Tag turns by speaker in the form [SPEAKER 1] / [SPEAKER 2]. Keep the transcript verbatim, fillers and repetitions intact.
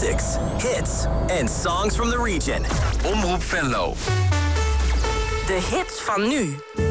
[SPEAKER 1] classics, hits and songs from the region. Omroep Venlo.
[SPEAKER 2] De hits van nu.